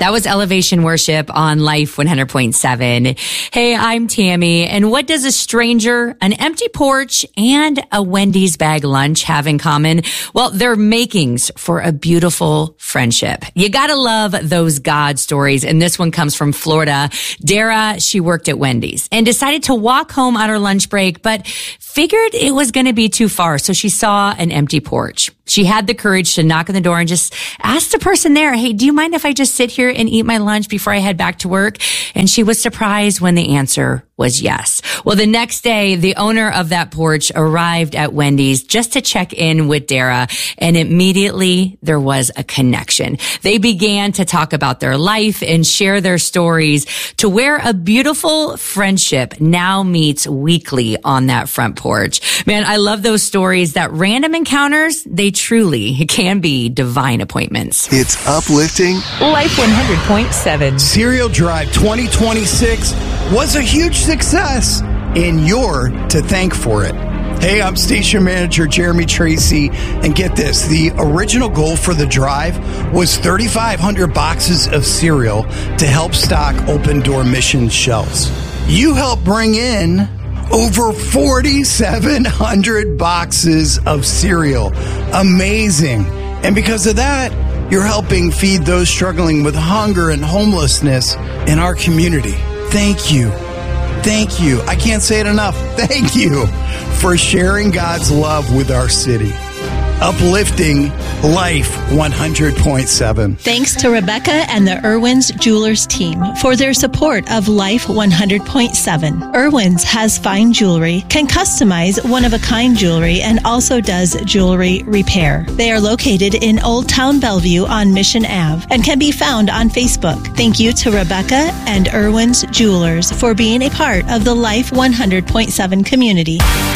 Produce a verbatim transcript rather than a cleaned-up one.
That was Elevation Worship on Life one hundred point seven. Hey, I'm Tammy. And what does a stranger, an empty porch, and a Wendy's bag lunch have in common? Well, they're makings for a beautiful friendship. You gotta love those God stories. And this one comes from Florida. Dara, she worked at Wendy's and decided to walk home on her lunch break, but figured it was going to be too far. So she saw an empty porch. She had the courage to knock on the door and just ask the person there, hey, do you mind if I just sit here and eat my lunch before I head back to work? And she was surprised when the answer was yes. Well, the next day, the owner of that porch arrived at Wendy's just to check in with Dara, and immediately there was a connection. They began to talk about their life and share their stories to where a beautiful friendship now meets weekly on that front porch. Man, I love those stories, that random encounters, they truly can be divine appointments. It's uplifting. Life one hundred point seven. Cereal Drive twenty twenty-six was a huge success, and you're to thank for it. Hey, I'm station manager Jeremy Tracy, and get this, the original goal for the drive was thirty-five hundred boxes of cereal to help stock Open Door Mission shelves. You helped bring in over forty-seven hundred boxes of cereal. Amazing. And because of that, you're helping feed those struggling with hunger and homelessness in our community. Thank you. Thank you. I can't say it enough. Thank you for sharing God's love with our city. Uplifting Life one hundred point seven. Thanks to Rebecca and the Irwin's Jewelers team for their support of Life one hundred point seven. Irwin's has fine jewelry, can customize one-of-a-kind jewelry, and also does jewelry repair. They are located in Old Town Bellevue on Mission Avenue and can be found on Facebook. Thank you to Rebecca and Irwin's Jewelers for being a part of the Life one hundred point seven community.